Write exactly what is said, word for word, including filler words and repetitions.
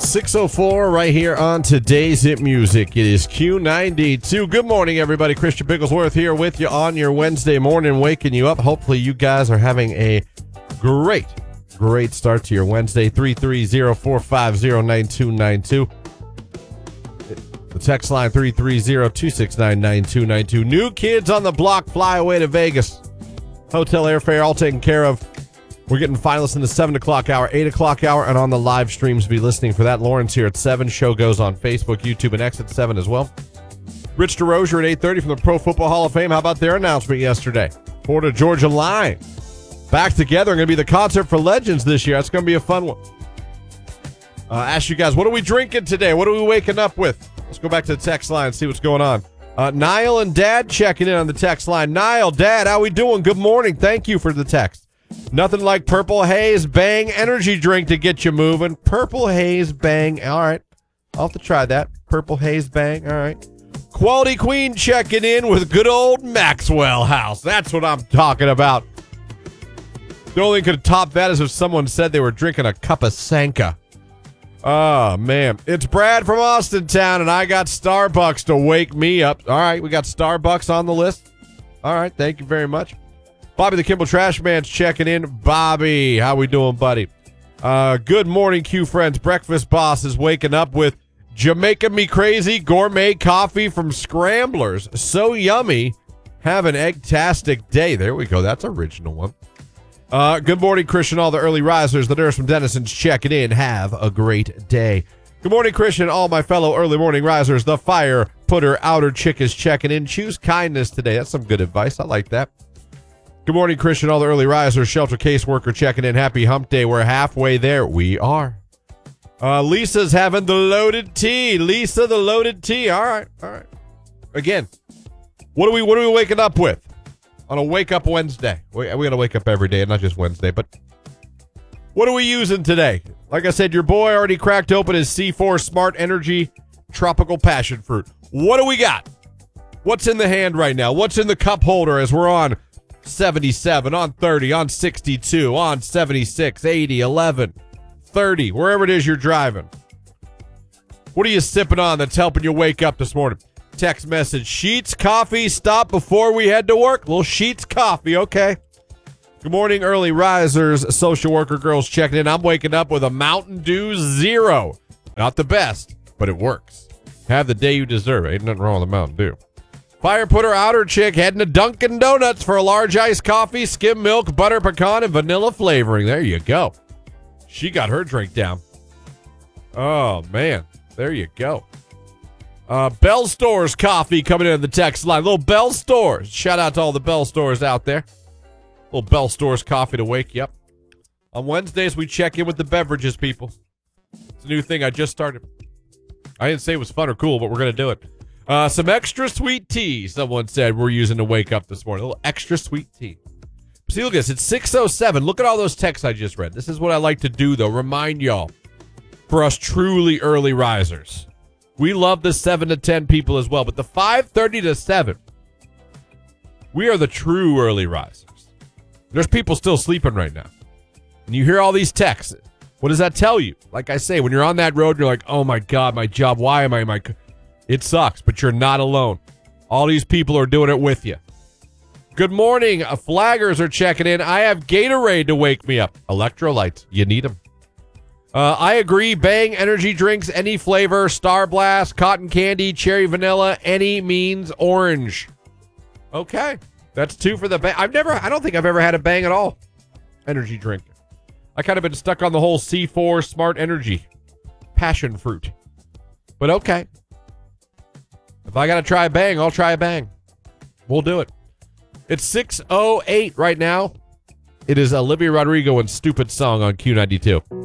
six oh four right here on today's Hit Music. It is Q ninety-two. Good morning, everybody. Christian Bigglesworth here with you on your Wednesday morning, waking you up. Hopefully you guys are having a great, great start to your Wednesday. three three zero, four five zero, nine two nine two. The text line three three zero, two six nine, nine two nine two. New kids on the block fly away to Vegas. Hotel airfare all taken care of. We're getting finalists in the seven o'clock hour, eight o'clock hour, and on the live streams. Be listening for that. Lawrence here at seven. Show goes on Facebook, YouTube, and X at seven as well. Rich DeRozier at eight thirty from the Pro Football Hall of Fame. How about their announcement yesterday? Florida Georgia Line back together. Going to be the concert for legends this year. That's going to be a fun one. Uh, ask you guys, what are we drinking today? What are we waking up with? Let's go back to the text line and see what's going on. Uh, Niall and Dad checking in on the text line. Niall, Dad, how we doing? Good morning. Thank you for the text. Nothing like Purple Haze Bang energy drink to get you moving. Purple Haze Bang. All right. I'll have to try that. Purple Haze Bang. All right. Quality Queen checking in with good old Maxwell House. That's what I'm talking about. The only thing could have topped that is if someone said they were drinking a cup of Sanka. Oh, man. It's Brad from Austintown, and I got Starbucks to wake me up. All right. We got Starbucks on the list. All right. Thank you very much. Bobby the Kimball Trash Man's checking in. Bobby, how we doing, buddy? Uh, good morning, Q friends. Breakfast Boss is waking up with Jamaica Me Crazy gourmet coffee from Scramblers. So yummy. Have an egg-tastic day. There we go. That's an original one. Uh, good morning, Christian. All the early risers. The nurse from Denison's checking in. Have a great day. Good morning, Christian. All my fellow early morning risers. The fire putter outer chick is checking in. Choose kindness today. That's some good advice. I like that. Good morning, Christian. All the early risers. Shelter caseworker checking in. Happy hump day. We're halfway there. We are. Uh, Lisa's having the loaded tea. Lisa, the loaded tea. All right. All right. Again, what are we, what are we waking up with on a wake up Wednesday? We, we got to wake up every day, not just Wednesday, but what are we using today? Like I said, your boy already cracked open his C four Smart Energy Tropical Passion Fruit. What do we got? What's in the hand right now? What's in the cup holder as we're on seventy-seven, on thirty, on sixty-two, on seventy-six, eighty, eleven, thirty, wherever it is you're driving? What are you sipping on that's helping you wake up this morning? Text message, Sheets Coffee, stop before we head to work. Little Sheets Coffee, okay. Good morning, early risers. Social worker girls checking in. I'm waking up with a Mountain Dew Zero. Not the best, but it works. Have the day you deserve. Ain't nothing wrong with a Mountain Dew. Fire putter outer chick heading to Dunkin' Donuts for a large iced coffee, skim milk, butter pecan, and vanilla flavoring. There you go. She got her drink down. Oh, man. There you go. Uh, Bell Stores coffee coming in the text line. Little Bell Stores. Shout out to all the Bell Stores out there. Little Bell Stores coffee to wake you up. On Wednesdays, we check in with the beverages, people. It's a new thing I just started. I didn't say it was fun or cool, but we're going to do it. Uh, some extra sweet tea, someone said we're using to wake up this morning. A little extra sweet tea. See, look at this. It's six oh seven. Look at all those texts I just read. This is what I like to do, though. Remind y'all, for us truly early risers, we love the seven to ten people as well, but the five thirty to seven, we are the true early risers. There's people still sleeping right now. And you hear all these texts. What does that tell you? Like I say, when you're on that road, you're like, oh, my God, my job. Why am I in my... It sucks, but you're not alone. All these people are doing it with you. Good morning. Uh, flaggers are checking in. I have Gatorade to wake me up. Electrolytes. You need them. Uh, I agree. Bang energy drinks, any flavor. Star Blast, cotton candy, cherry vanilla, any means orange. Okay. That's two for the Bang. I've never, I don't think I've ever had a Bang at all. Energy drink. I kind of been stuck on the whole C four Smart Energy Passion Fruit. But okay. If I got to try a Bang, I'll try a Bang. We'll do it. It's six oh eight right now. It is Olivia Rodrigo and Stupid Song on Q ninety-two.